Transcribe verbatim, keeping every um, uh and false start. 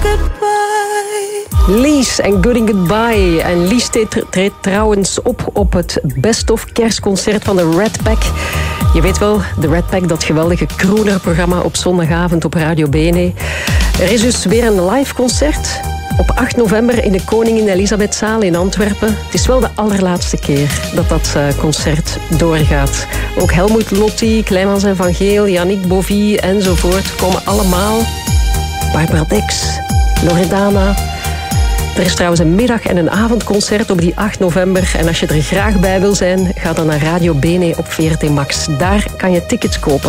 goodbye. Lies en Gooding Goodbye. En Lies treedt trouwens op op het Best of Kerstconcert van de Red Pack. Je weet wel, de Red Pack, dat geweldige crooner-programma op zondagavond op Radio Bene. Er is dus weer een live concert op acht november in de Koningin Elisabethzaal in Antwerpen. Het is wel de allerlaatste keer dat dat concert doorgaat. Ook Helmut Lotti, Kleimans en Van Geel, Yannick Bovy enzovoort komen allemaal. Barbara Dex, Loredana. Er is trouwens een middag- en een avondconcert op die acht november. En als je er graag bij wil zijn, ga dan naar Radio Bene op V R T Max. Daar kan je tickets kopen.